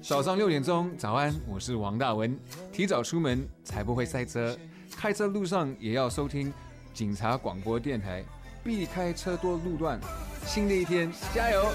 早上6点钟，早安，我是王大文。提早出门才不会塞车，开车路上也要收听警察广播电台，避开车多路段。新的一天，加油！